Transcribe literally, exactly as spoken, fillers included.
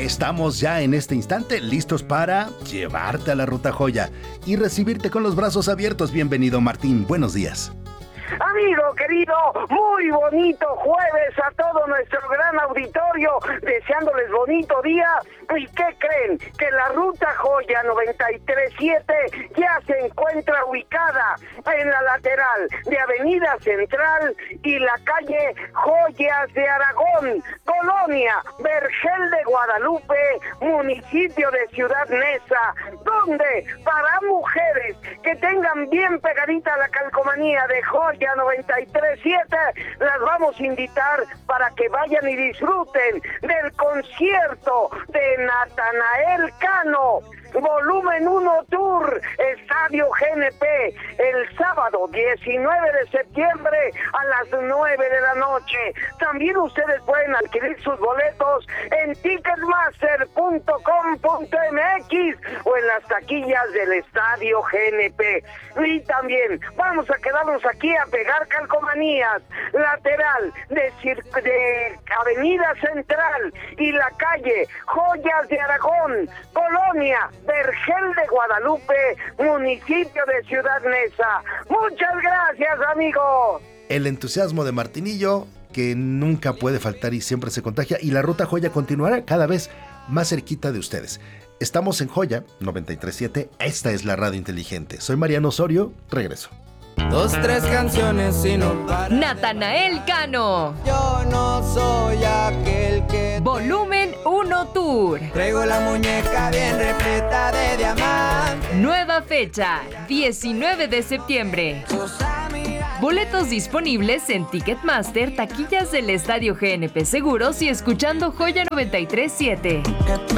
Estamos ya en este instante listos para llevarte a la Ruta Joya y recibirte con los brazos abiertos. Bienvenido, Martín. Buenos días. Amigo querido, muy bonito jueves a todo nuestro gran auditorio, deseándoles bonito día. ¿Y qué creen? Que la Ruta Joya noventa y tres siete ya se encuentra ubicada en la lateral de Avenida Central y la calle Joyas de Aragón, Colonia Vergel de Guadalupe, municipio de Ciudad Neza, donde para mujeres que tengan bien pegadita la calcomanía de Joya noventa y tres siete, las vamos a invitar para que vayan y disfruten del concierto de Natanael Cano, Volumen uno Tour, Estadio G N P, el sábado diecinueve de septiembre a las nueve de la noche. También ustedes pueden adquirir sus boletos en ticketmaster punto com punto m x o en las taquillas del Estadio G N P. Y también vamos a quedarnos aquí a pegar calcomanías, lateral de, Cir- de Avenida Central y la calle Joyas de Aragón, Colonia Vergel de Guadalupe, municipio de Ciudad Neza. Muchas gracias, amigos. El entusiasmo de Martinillo, que nunca puede faltar y siempre se contagia, y la Ruta Joya continuará cada vez más cerquita de ustedes. Estamos en Joya noventa y tres siete, esta es la radio inteligente. Soy Mariano Osorio, regreso. Dos, tres canciones y no para. Natanael Cano. Yo no soy aquel que. Volumen uno Tour. Traigo la muñeca bien repleta de diamantes. Nueva fecha, diecinueve de septiembre. Boletos disponibles en Ticketmaster, taquillas del Estadio G N P Seguros y escuchando Joya noventa y tres siete.